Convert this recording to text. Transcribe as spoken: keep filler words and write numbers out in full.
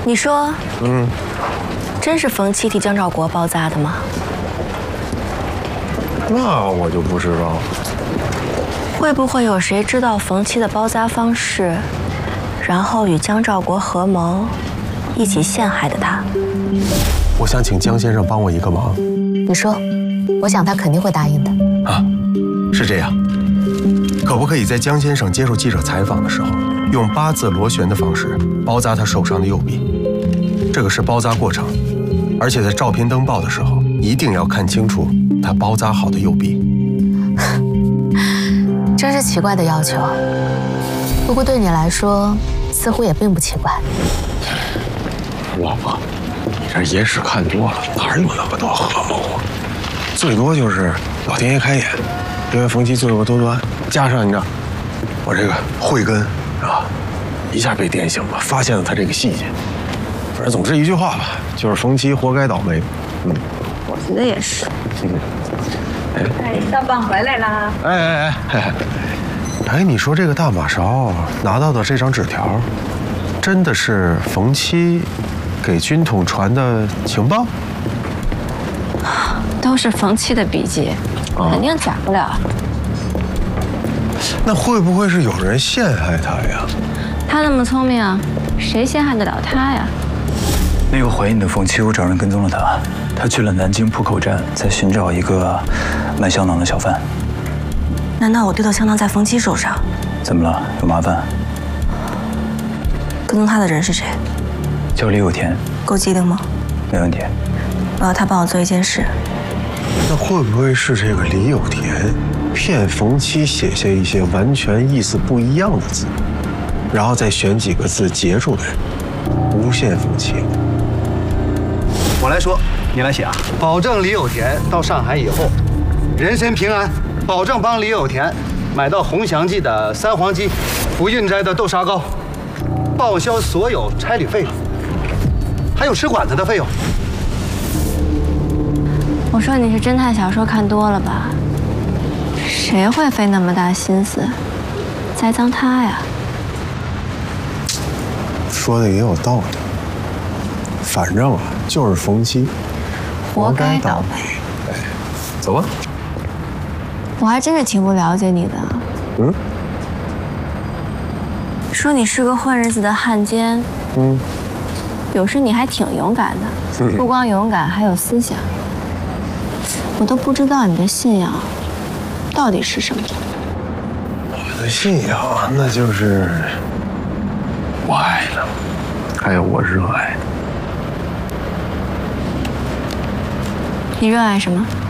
你说， 嗯， 真是冯七替江兆国包扎的吗？ 那我就不知道了。 会不会有谁知道冯七的包扎方式，然后与江兆国合谋，一起陷害的他？ 我想请江先生帮我一个忙。 你说，我想他肯定会答应的。 啊，是这样，可不可以在江先生接受记者采访的时候，用八字螺旋的方式包扎他手上的右臂？这个是包扎过程，而且在照片登报的时候，一定要看清楚他包扎好的右臂。 真是奇怪的要求，不过对你来说，似乎也并不奇怪。 老婆，你这野史看多了，哪有那么多合谋啊？最多就是老天爷开眼，因为冯七罪恶多端，加上你知道我这个慧根啊，一下被点醒了，发现了他这个细节。反正总之一句话吧，就是冯七活该倒霉。嗯， 我觉得也是。 嗯， 哎，大棒回来啦！ 哎哎哎哎，哎，你说这个大马勺拿到的这张纸条，真的是冯七给军统传的情报？ 都是冯七的笔记， 啊、 肯定假不了。 那会不会是有人陷害他呀？ 他那么聪明，谁陷害得了他呀？ 那个怀孕的冯七，我找人跟踪了他，他去了南京浦口站，在寻找一个卖香囊的小贩。 难道我丢的香囊在冯七手上？ 怎么了？有麻烦？ 跟踪他的人是谁？ 叫李有田。 够机灵吗？ 没问题。 我要他帮我做一件事。 那会不会是这个李有田骗冯七写下一些完全意思不一样的字，然后再选几个字截出来，诬陷冯七？ 我来说，你来写啊！保证李有田到上海以后，人身平安，保证帮李有田买到红祥记的三黄鸡、福运斋的豆沙糕，报销所有差旅费用，还有吃馆子的费用。 我说你是侦探小说看多了吧？谁会费那么大心思栽赃他呀？ 说的也有道理。反正啊，就是冯七， 活该倒霉。 哎，走吧。 我还真是挺不了解你的。 嗯。 说你是个混日子的汉奸。 嗯。 有时你还挺勇敢的， 嗯、 不光勇敢，还有思想。我都不知道你的信仰到底是什么。 我的信仰那就是我爱的，还有我热爱的。 你热爱什么？